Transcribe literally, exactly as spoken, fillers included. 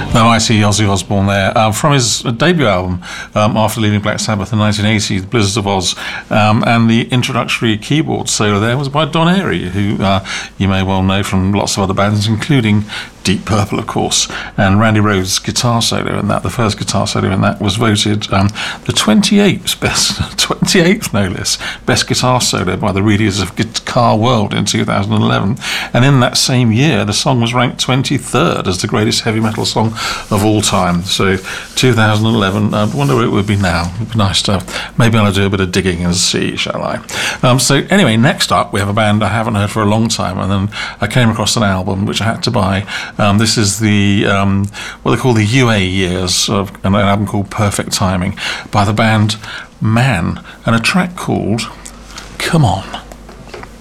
The mighty Ozzy Osbourne there, uh, from his debut album um, after leaving Black Sabbath in nineteen eighty, The Blizzards of Oz, um, and the introductory keyboard solo there was by Don Airey, who uh, you may well know from lots of other bands, including Deep Purple, of course, and Randy Rhoads' guitar solo in that. The first guitar solo in that was voted um, the twenty-eighth best, twenty-eighth no less, best guitar solo by the readers of Guitar World in two thousand eleven, and in that same year the song was ranked twenty-third as the greatest heavy metal song of all time. So two thousand eleven, I wonder what it would be now. It'd be nice to, maybe I'll do a bit of digging and see, shall I? Um, so anyway, next up we have a band I haven't heard for a long time, and then I came across an album which I had to buy. Um, this is the um, what they call the U A years of an album called Perfect Timing by the band Man, and a track called Come On.